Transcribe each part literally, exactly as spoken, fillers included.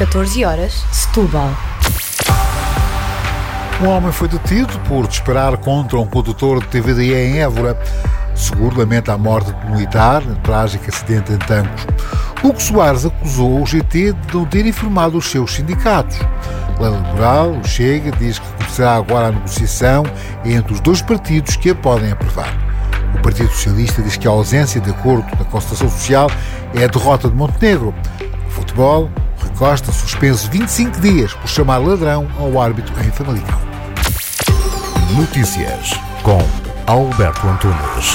catorze horas, Setúbal. Um homem foi detido por disparar contra um condutor de T V D E em Évora. Seguro lamenta a morte de um militar em trágico acidente em Tancos. Hugo Soares acusou o G T de não ter informado os seus sindicatos. A lei laboral, o Chega, diz que começará agora a negociação entre os dois partidos que a podem aprovar. O Partido Socialista diz que a ausência de acordo da concertação social é a derrota de Montenegro. O futebol, Rui Costa suspenso vinte e cinco dias por chamar ladrão ao árbitro em Famalicão. Notícias com Alberto Antunes.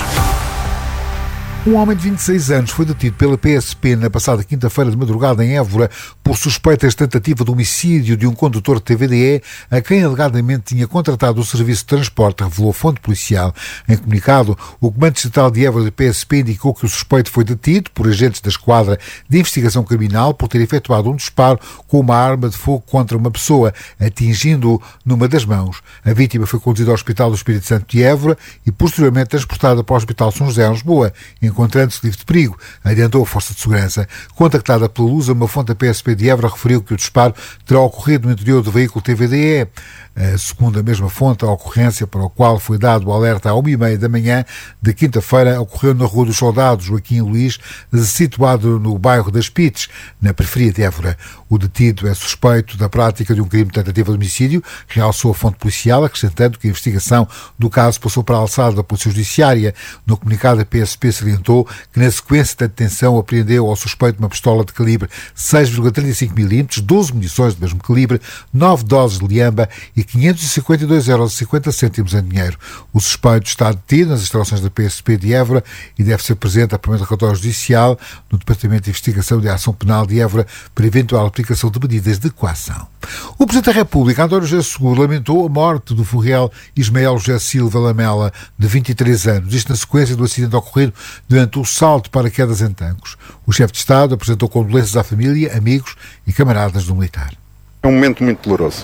Um homem de vinte e seis anos foi detido pela P S P na passada quinta-feira de madrugada em Évora por suspeitas de tentativa de homicídio de um condutor de T V D E a quem alegadamente tinha contratado o serviço de transporte, revelou a fonte policial. Em comunicado, o Comando Distrital de Évora da P S P indicou que o suspeito foi detido por agentes da Esquadra de Investigação Criminal por ter efetuado um disparo com uma arma de fogo contra uma pessoa, atingindo-o numa das mãos. A vítima foi conduzida ao Hospital do Espírito Santo de Évora e posteriormente transportada para o Hospital São José, em Lisboa, encontrando-se livre de perigo, adiantou a Força de Segurança. Contactada pela Lusa, uma fonte da P S P de Évora referiu que o disparo terá ocorrido no interior do veículo T V D E. Segundo a mesma fonte, a ocorrência para a qual foi dado o alerta à uma e meia da manhã de quinta-feira ocorreu na Rua dos Soldados, Joaquim Luís, situado no bairro das Pites, na periferia de Évora. O detido é suspeito da prática de um crime de tentativa de homicídio, realçou a fonte policial, acrescentando que a investigação do caso passou para a alçada da Polícia Judiciária. No comunicado, a P S P salientou que, na sequência da detenção, apreendeu ao suspeito uma pistola de calibre seis vírgula trinta e cinco milímetros, doze munições do mesmo calibre, nove doses de liamba e quinhentos e cinquenta e dois euros e cinquenta cêntimos em dinheiro. O suspeito está detido nas instalações da P S P de Évora e deve ser presente a primeiro relatório judicial no Departamento de Investigação de Ação Penal de Évora para eventual aplicação de medidas de coação. O Presidente da República, António José Seguro, lamentou a morte do furriel Ismael José Silva Lamela, de vinte e três anos, isto na sequência do acidente ocorrido durante o salto de paraquedas em Tancos. O chefe de Estado apresentou condolências à família, amigos e camaradas do militar. É um momento muito doloroso.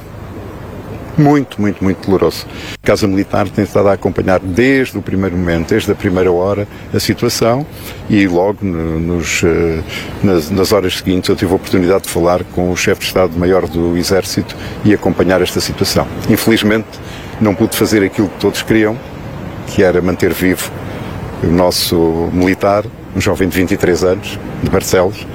Muito, muito, muito doloroso. A Casa Militar tem estado a acompanhar desde o primeiro momento, desde a primeira hora, a situação e logo nos, nas, nas horas seguintes eu tive a oportunidade de falar com o chefe de Estado-Maior do Exército e acompanhar esta situação. Infelizmente não pude fazer aquilo que todos queriam, que era manter vivo o nosso militar, um jovem de vinte e três anos, de Barcelos,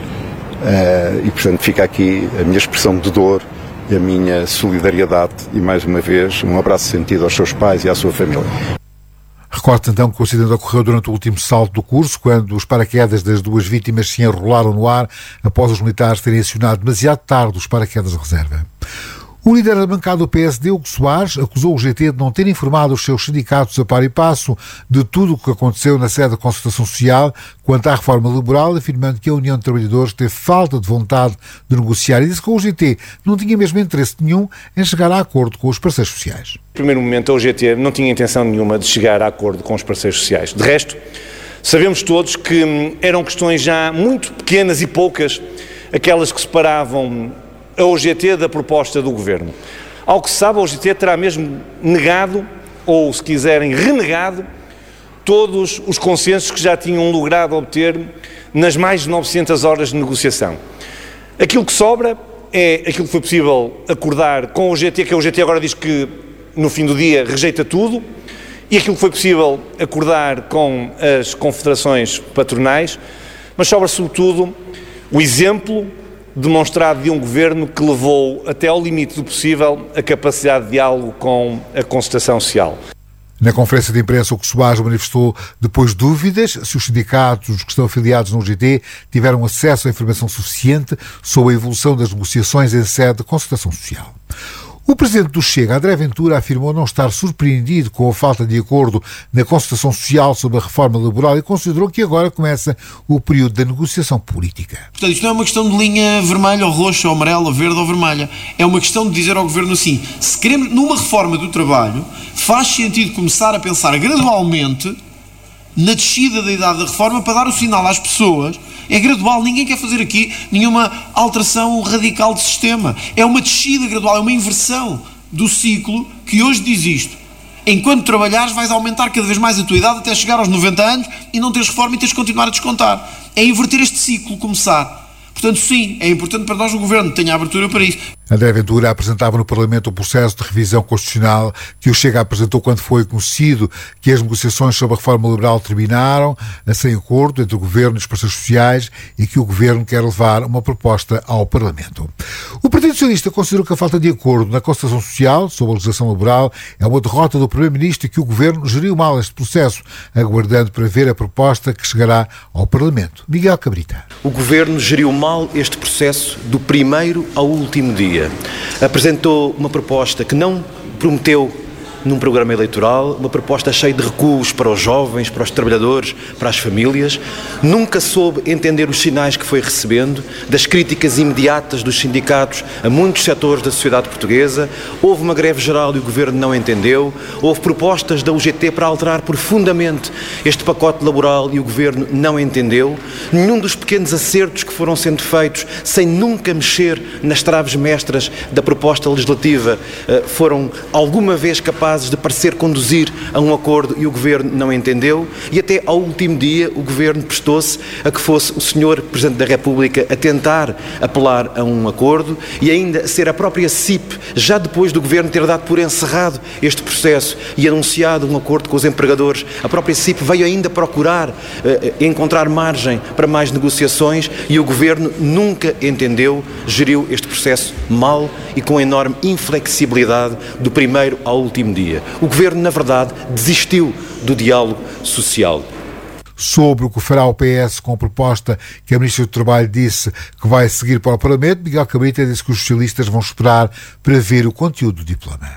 e portanto fica aqui a minha expressão de dor, a minha solidariedade e, mais uma vez, um abraço sentido aos seus pais e à sua família. Recorde então que o acidente ocorreu durante o último salto do curso, quando os paraquedas das duas vítimas se enrolaram no ar após os militares terem acionado demasiado tarde os paraquedas de reserva. O líder da bancada do P S D, Hugo Soares, acusou o G T de não ter informado os seus sindicatos a par e passo de tudo o que aconteceu na sede da Concertação Social quanto à reforma laboral, afirmando que a União de Trabalhadores teve falta de vontade de negociar e disse que o G T não tinha mesmo interesse nenhum em chegar a acordo com os parceiros sociais. No primeiro momento, a O G T não tinha intenção nenhuma de chegar a acordo com os parceiros sociais. De resto, sabemos todos que eram questões já muito pequenas e poucas, aquelas que separavam a O G T da proposta do Governo. Ao que se sabe, a O G T terá mesmo negado, ou se quiserem, renegado, todos os consensos que já tinham logrado obter nas mais de novecentas horas de negociação. Aquilo que sobra é aquilo que foi possível acordar com a O G T, que a O G T agora diz que, no fim do dia, rejeita tudo, e aquilo que foi possível acordar com as confederações patronais, mas sobra, sobretudo, o exemplo demonstrado de um governo que levou até ao limite do possível a capacidade de diálogo com a concertação social. Na conferência de imprensa, o que Soares manifestou depois dúvidas se os sindicatos que estão afiliados no U G T tiveram acesso à informação suficiente sobre a evolução das negociações em sede de concertação social. O presidente do Chega, André Ventura, afirmou não estar surpreendido com a falta de acordo na concertação social sobre a reforma laboral e considerou que agora começa o período da negociação política. Portanto, isto não é uma questão de linha vermelha ou roxa ou amarela ou verde ou vermelha. É uma questão de dizer ao Governo assim, se queremos, numa reforma do trabalho, faz sentido começar a pensar gradualmente na descida da idade da reforma para dar o sinal às pessoas. É gradual, ninguém quer fazer aqui nenhuma alteração radical de sistema. É uma descida gradual, é uma inversão do ciclo que hoje diz isto. Enquanto trabalhares vais aumentar cada vez mais a tua idade até chegar aos noventa anos e não teres reforma e tens de continuar a descontar. É inverter este ciclo, começar. Portanto, sim, é importante para nós o Governo tenha abertura para isso. André Ventura apresentava no Parlamento o processo de revisão constitucional que o Chega apresentou quando foi conhecido que as negociações sobre a reforma liberal terminaram sem acordo entre o Governo e os parceiros sociais e que o Governo quer levar uma proposta ao Parlamento. O Partido Socialista considerou que a falta de acordo na concertação social sobre a legislação laboral é uma derrota do Primeiro-Ministro e que o Governo geriu mal este processo, aguardando para ver a proposta que chegará ao Parlamento. Miguel Cabrita. O Governo geriu mal este processo do primeiro ao último dia. Apresentou uma proposta que não prometeu num programa eleitoral, uma proposta cheia de recuos para os jovens, para os trabalhadores, para as famílias. Nunca soube entender os sinais que foi recebendo, das críticas imediatas dos sindicatos a muitos setores da sociedade portuguesa. Houve uma greve geral e o Governo não entendeu. Houve propostas da U G T para alterar profundamente este pacote laboral e o Governo não entendeu. Nenhum dos pequenos acertos que foram sendo feitos, sem nunca mexer nas traves mestras da proposta legislativa, foram alguma vez capazes de parecer conduzir a um acordo e o Governo não entendeu, e até ao último dia o Governo prestou-se a que fosse o senhor Presidente da República a tentar apelar a um acordo e ainda ser a própria C I P, já depois do Governo ter dado por encerrado este processo e anunciado um acordo com os empregadores, a própria C I P veio ainda procurar uh, encontrar margem para mais negociações e o Governo nunca entendeu, geriu este processo mal e com enorme inflexibilidade do primeiro ao último dia. O Governo, na verdade, desistiu do diálogo social. Sobre o que fará o P S com a proposta que a Ministra do Trabalho disse que vai seguir para o Parlamento, Miguel Cabrita disse que os socialistas vão esperar para ver o conteúdo do diploma.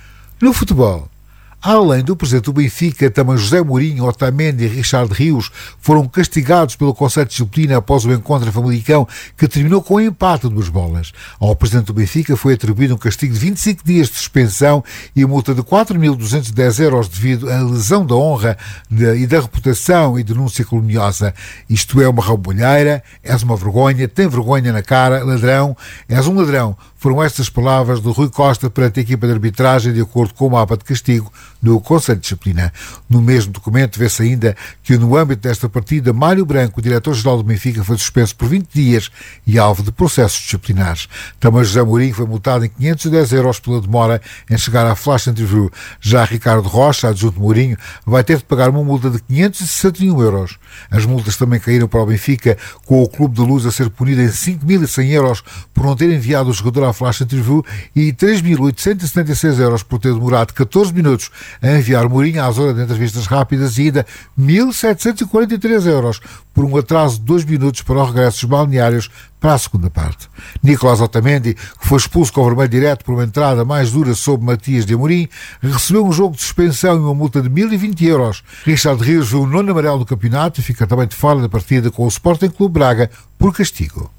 No futebol, além do presidente do Benfica, também José Mourinho, Otamendi e Richard Rios foram castigados pelo Conselho de Disciplina após o encontro em Famalicão, que terminou com um empate de duas bolas. Ao presidente do Benfica foi atribuído um castigo de vinte e cinco dias de suspensão e multa de quatro mil duzentos e dez euros devido à lesão da honra de, e da reputação e denúncia caluniosa. Isto é uma rambolheira, és uma vergonha, tem vergonha na cara, ladrão, és um ladrão. Foram estas palavras de Rui Costa perante a equipa de arbitragem, de acordo com o mapa de castigo do Conselho de Disciplina. No mesmo documento vê-se ainda que, no âmbito desta partida, Mário Branco, o diretor-geral do Benfica, foi suspenso por vinte dias e alvo de processos disciplinares. Também José Mourinho foi multado em quinhentos e dez euros pela demora em chegar à flash interview. Já Ricardo Rocha, adjunto Mourinho, vai ter de pagar uma multa de quinhentos e sessenta e um euros. As multas também caíram para o Benfica, com o Clube da Luz a ser punido em cinco mil e cem euros por não ter enviado o jogador à flash interview e três mil oitocentos e setenta e seis euros por ter demorado catorze minutos a enviar Mourinho à zona de entrevistas rápidas e ainda mil setecentos e quarenta e três euros por um atraso de dois minutos para o regresso dos balneários para a segunda parte. Nicolás Otamendi, que foi expulso com o vermelho direto por uma entrada mais dura sobre Matias de Amorim, recebeu um jogo de suspensão e uma multa de mil e vinte euros. Richard Rios viu o nono amarelo do campeonato e fica também de fora da partida com o Sporting Clube Braga por castigo.